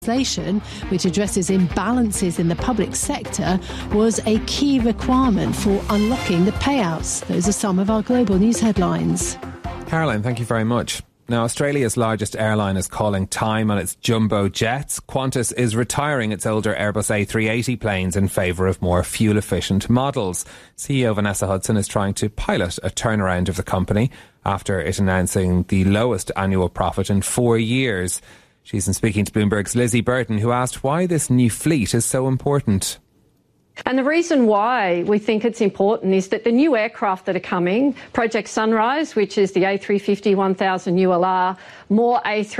Legislation, which addresses imbalances in the public sector, was a key requirement for unlocking the payouts. Those are some of our global news headlines. Caroline, thank you very much. Now, Australia's largest airline is calling time on its jumbo jets. Qantas is retiring its older Airbus A380 planes in favour of more fuel-efficient models. CEO Vanessa Hudson is trying to pilot a turnaround of the company after it announcing the lowest annual profit in 4 years. She's been speaking to Bloomberg's Lizzie Burton, who asked why this new fleet is so important. And the reason why we think it's important is that the new aircraft that are coming, Project Sunrise, which is the A350-1000 ULR, more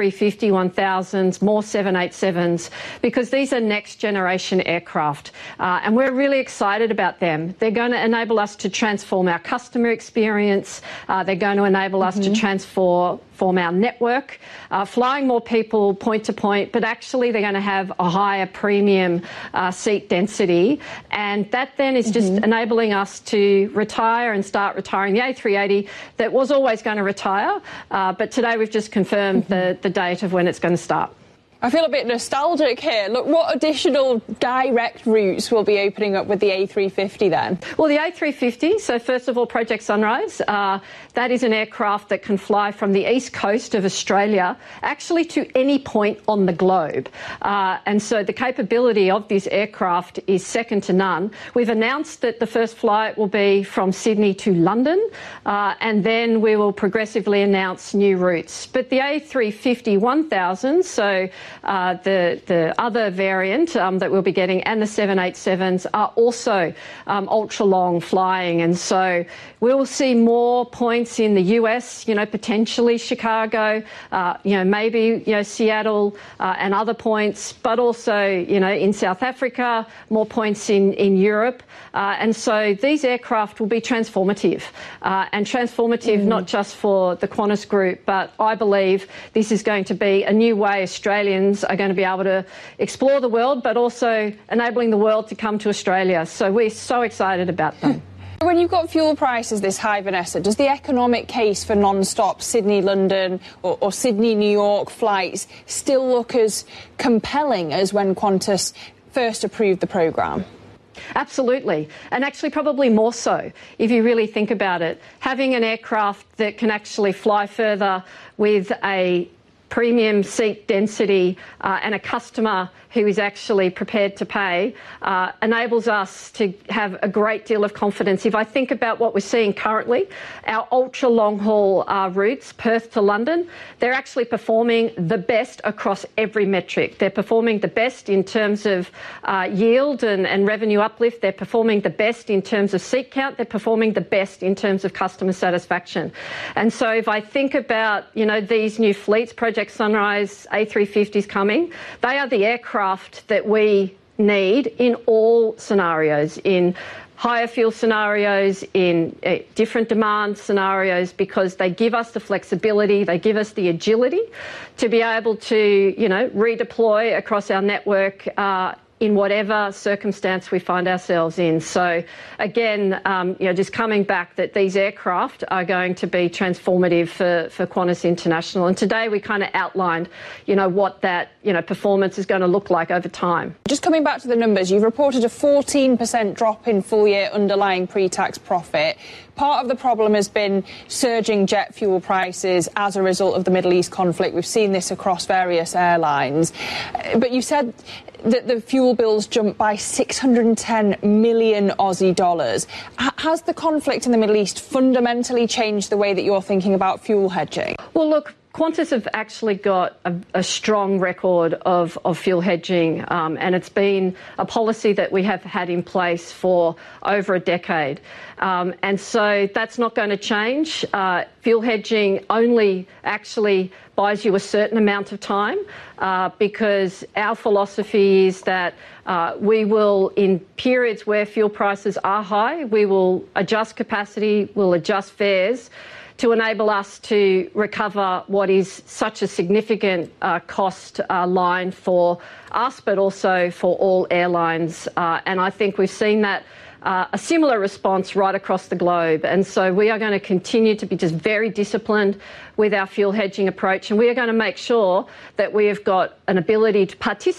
A350-1000s, more 787s, because these are next generation aircraft. And we're really excited about them. They're going to enable us to transform our customer experience. They're going to enable us to transform our network, flying more people point to point, but actually they're going to have a higher premium seat density. And that then is just enabling us to retire and start retiring the A380 that was always going to retire. But today we've just confirmed the date of when it's going to start. I feel a bit nostalgic here. Look, what additional direct routes will be opening up with the A350 then? Well, the A350, so first of all, Project Sunrise, that is an aircraft that can fly from the east coast of Australia actually to any point on the globe. And so the capability of this aircraft is second to none. We've announced that the first flight will be from Sydney to London, and then we will progressively announce new routes. But the A350-1000, so the other variant that we'll be getting, and the 787s are also ultra-long flying. And so we'll see more points in the US, potentially Chicago, maybe, Seattle and other points, but also, in South Africa, more points in Europe. And so these aircraft will be transformative, and transformative not just for the Qantas Group, but I believe this is going to be a new way Australians are going to be able to explore the world, but also enabling the world to come to Australia. So we're so excited about them. When you've got fuel prices this high, Vanessa, does the economic case for non-stop Sydney-London or Sydney-New York flights still look as compelling as when Qantas first approved the programme? Absolutely, and actually probably more so if you really think about it. Having an aircraft that can actually fly further with a premium seat density and a customer who is actually prepared to pay enables us to have a great deal of confidence. If I think about what we're seeing currently, our ultra long haul routes, Perth to London, they're actually performing the best across every metric. They're performing the best in terms of yield and revenue uplift. They're performing the best in terms of seat count. They're performing the best in terms of customer satisfaction. And so if I think about, these new fleets, Project Sunrise, A350s coming, they are the aircraft that we need in all scenarios, in higher fuel scenarios, in different demand scenarios, because they give us the flexibility, they give us the agility to be able to, redeploy across our network in whatever circumstance we find ourselves in. So again, just coming back that these aircraft are going to be transformative for Qantas International. And today we kind of outlined, what that, performance is going to look like over time. Just coming back to the numbers, you've reported a 14% drop in full year underlying pre-tax profit. Part of the problem has been surging jet fuel prices as a result of the Middle East conflict. We've seen this across various airlines. But you said that the fuel bills jumped by 610 million Aussie dollars. Has the conflict in the Middle East fundamentally changed the way that you're thinking about fuel hedging? Well, look, Qantas have actually got a strong record of fuel hedging, and it's been a policy that we have had in place for over a decade. And so that's not going to change. Fuel hedging only actually buys you a certain amount of time because our philosophy is that we will, in periods where fuel prices are high, we will adjust capacity, we'll adjust fares to enable us to recover what is such a significant cost line for us, but also for all airlines. And I think we've seen that a similar response right across the globe. And so we are going to continue to be just very disciplined with our fuel hedging approach, and we are going to make sure that we have got an ability to participate